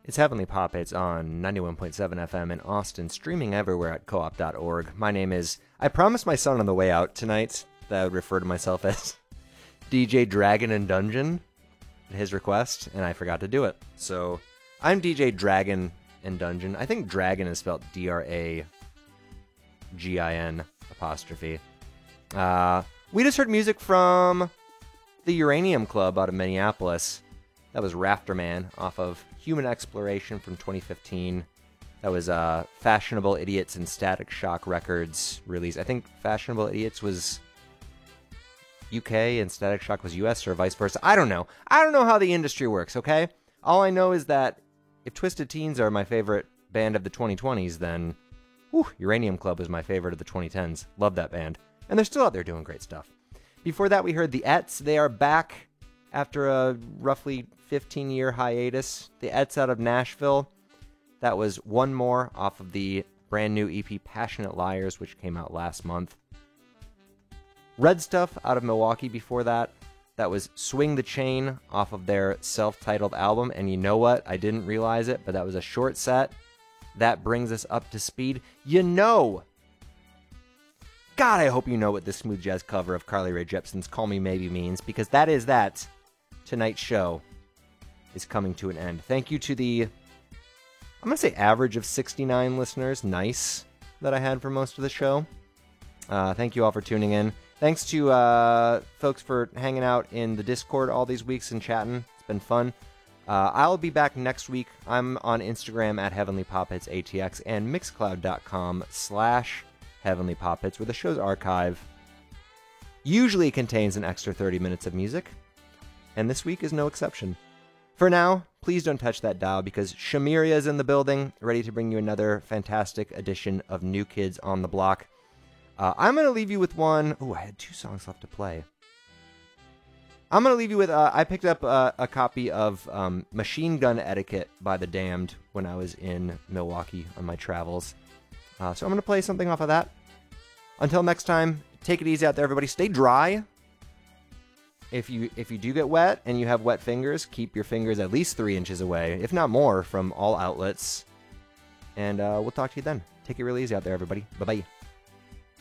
It's Heavenly Pop. It's on 91.7 FM in Austin, streaming everywhere at coop.org. My name is... I promised my son on the way out tonight that I would refer to myself as DJ Dragon and Dungeon at his request, and I forgot to do it. So, I'm DJ Dragon and Dungeon. I think Dragon is spelled D-R-A-G-I-N apostrophe. We just heard music from the Uranium Club out of Minneapolis. That was Rafterman off of Human Exploration from 2015. That was Fashionable Idiots and Static Shock Records release. I think Fashionable Idiots was UK and Static Shock was US or vice versa. I don't know. I don't know how the industry works, okay? All I know is that if Twisted Teens are my favorite band of the 2020s, then Uranium Club was my favorite of the 2010s. Love that band. And they're still out there doing great stuff. Before that, we heard the Ets. They are back after a roughly 15-year hiatus. The Ets out of Nashville. That was One More off of the brand new EP Passionate Liars, which came out last month. Red Stuff out of Milwaukee before that. That was Swing the Chain off of their self-titled album. And you know what? I didn't realize it, but that was a short set. That brings us up to speed. God, I hope you know what this smooth jazz cover of Carly Rae Jepsen's Call Me Maybe means, because that is that. Tonight's show is coming to an end. Thank you to the, I'm going to say average of 69 listeners, nice, that I had for most of the show. Thank you all for tuning in. Thanks to folks for hanging out in the Discord all these weeks and chatting. It's been fun. I'll be back next week. I'm on Instagram at Heavenly Pop Hits ATX and mixcloud.com/Heavenly Pop Hits, where the show's archive usually contains an extra 30 minutes of music. And this week is no exception. For now, please don't touch that dial because Shamiria is in the building, ready to bring you another fantastic edition of New Kids on the Block. I'm going to leave you with one... Oh, I had 2 songs left to play. I'm going to leave you with... I picked up a copy of Machine Gun Etiquette by The Damned when I was in Milwaukee on my travels. So I'm going to play something off of that. Until next time, take it easy out there, everybody. Stay dry. If you do get wet and you have wet fingers, keep your fingers at least 3 inches away, if not more, from all outlets. And we'll talk to you then. Take it really easy out there, everybody. Bye-bye.